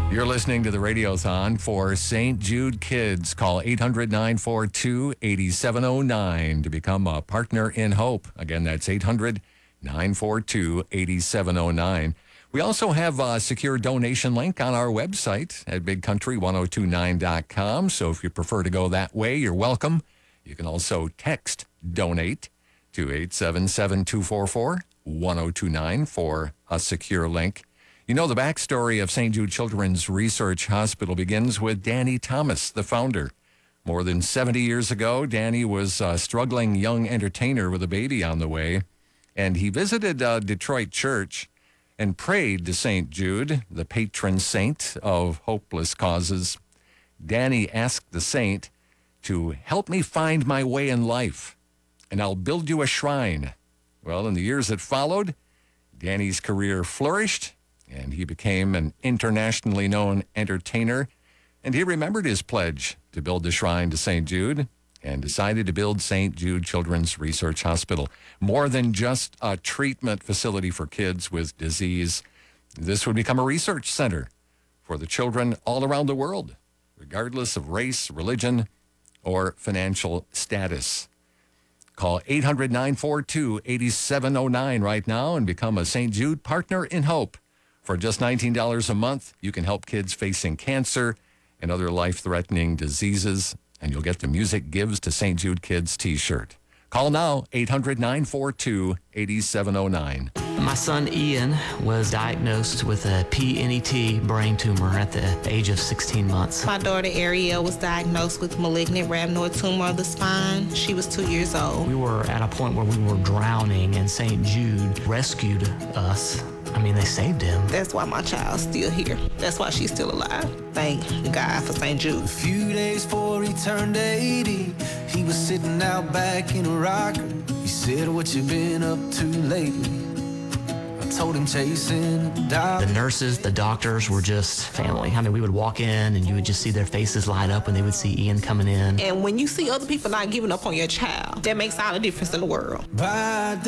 You're listening to the Radiothon for St. Jude Kids. Call 800-942-8709 to become a partner in hope. Again, that's 800-942-8709. We also have a secure donation link on our website at bigcountry1029.com. So if you prefer to go that way, you're welcome. You can also text donate to 877-244-1029 for a secure link. You know, the backstory of St. Jude Children's Research Hospital begins with Danny Thomas, the founder. More than 70 years ago, Danny was a struggling young entertainer with a baby on the way, and he visited a Detroit church and prayed to St. Jude, the patron saint of hopeless causes. Danny asked the saint to help me find my way in life, and I'll build you a shrine. Well, in the years that followed, Danny's career flourished, and he became an internationally known entertainer, and he remembered his pledge to build the shrine to St. Jude and decided to build St. Jude Children's Research Hospital. More than just a treatment facility for kids with disease, this would become a research center for the children all around the world, regardless of race, religion, or financial status. Call 800-942-8709 right now and become a St. Jude Partner in Hope. For just $19 a month, you can help kids facing cancer and other life-threatening diseases, and you'll get the Music Gives to St. Jude Kids t-shirt. Call now, 800-942-8709. My son Ian was diagnosed with a PNET brain tumor at the age of 16 months. My daughter Ariel was diagnosed with malignant rhabdoid tumor of the spine. She was 2 years old. We were at a point where we were drowning, and St. Jude rescued us. I mean, they saved him. That's why my child's still here. That's why she's still alive. Thank God for St. Jude. A few days before he turned 80, he was sitting out back in a rocker. He said, "What you been up to lately?" I told him, "Chasing a dollar." The nurses, the doctors were just family. I mean, we would walk in and you would just see their faces light up when they would see Ian coming in. And when you see other people not giving up on your child, that makes all the difference in the world. By